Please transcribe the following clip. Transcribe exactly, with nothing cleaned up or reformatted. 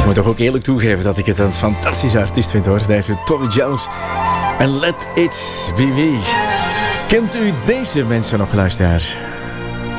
moet toch ook eerlijk toegeven dat ik het een fantastische artiest vind hoor. Deze Tommy Jones. En Let It Be Me. Kent u deze mensen nog, luisteraar?